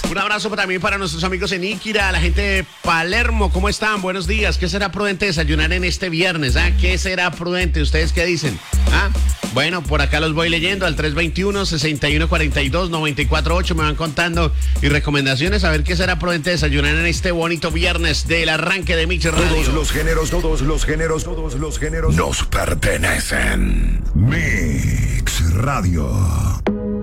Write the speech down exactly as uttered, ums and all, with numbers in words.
Un abrazo también para nuestros amigos en Iquira, la gente de Palermo. ¿Cómo están? Buenos días. ¿Qué será prudente desayunar en este viernes? ¿Ah? ¿Qué será prudente? ¿Ustedes qué dicen? ¿Ah? Bueno, por acá los voy leyendo al tres dos uno, seis uno cuatro dos, nueve cuatro ocho. Me van contando y recomendaciones a ver qué será prudente desayunar en este bonito viernes del arranque de Mix Radio. Todos los géneros, todos los géneros, todos los géneros nos pertenecen. Mix Radio.